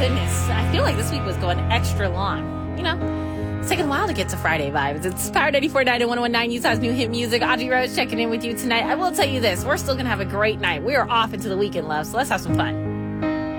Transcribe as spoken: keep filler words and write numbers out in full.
goodness. I feel like this week was going extra long. You know, it's taking a while to get to Friday vibes. It's Power ninety-four point nine and one oh one point nine, Utah's new hit music. Audrey Rose checking in with you tonight. I will tell you this. We're still going to have a great night. We are off into the weekend, love, so let's have some fun.